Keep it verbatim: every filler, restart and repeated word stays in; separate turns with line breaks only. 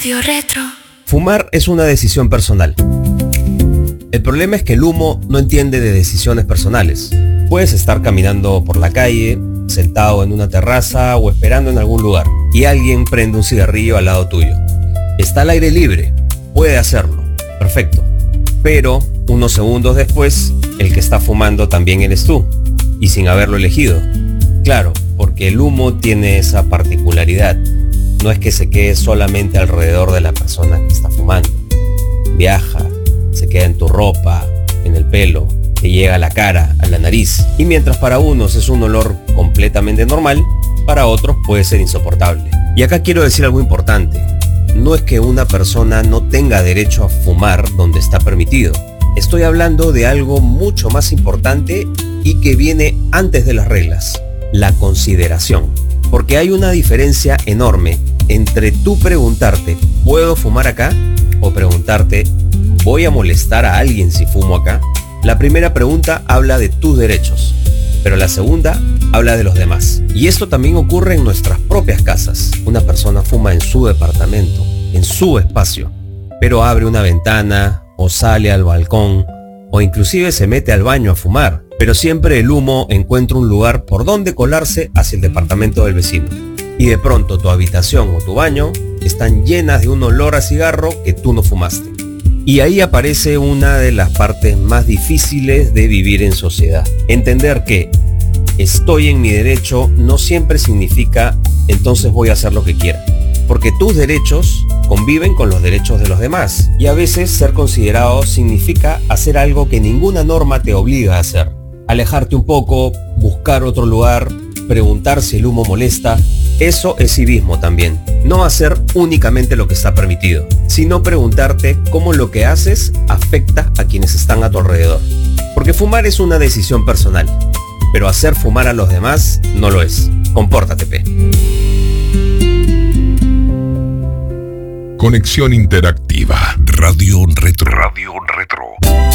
Radio Retro.
Fumar es una decisión personal. El problema es que el humo no entiende de decisiones personales. Puedes estar caminando por la calle, sentado en una terraza o esperando en algún lugar, y alguien prende un cigarrillo al lado tuyo. Está al aire libre, puede hacerlo, perfecto. Pero unos segundos después, el que está fumando también eres tú, y sin haberlo elegido. Claro, porque el humo tiene esa particularidad. No es que se quede solamente alrededor de la persona que está fumando. Viaja, se queda en tu ropa, en el pelo, te llega a la cara, a la nariz. Y mientras para unos es un olor completamente normal, para otros puede ser insoportable. Y acá quiero decir algo importante. No es que una persona no tenga derecho a fumar donde está permitido. Estoy hablando de algo mucho más importante y que viene antes de las reglas: la consideración. Porque hay una diferencia enorme entre tú preguntarte, ¿puedo fumar acá? O preguntarte, ¿voy a molestar a alguien si fumo acá? La primera pregunta habla de tus derechos, pero la segunda habla de los demás. Y esto también ocurre en nuestras propias casas. Una persona fuma en su departamento, en su espacio, pero abre una ventana o sale al balcón o inclusive se mete al baño a fumar. Pero siempre el humo encuentra un lugar por donde colarse hacia el departamento del vecino. Y de pronto tu habitación o tu baño están llenas de un olor a cigarro que tú no fumaste. Y ahí aparece una de las partes más difíciles de vivir en sociedad. Entender que estoy en mi derecho no siempre significa entonces voy a hacer lo que quiera. Porque tus derechos conviven con los derechos de los demás. Y a veces ser considerado significa hacer algo que ninguna norma te obliga a hacer. Alejarte un poco, buscar otro lugar, preguntar si el humo molesta. Eso es civismo también. No hacer únicamente lo que está permitido, sino preguntarte cómo lo que haces afecta a quienes están a tu alrededor. Porque fumar es una decisión personal, pero hacer fumar a los demás no lo es. Compórtate, pe.
Conexión interactiva. Radio Retro. Radio Retro.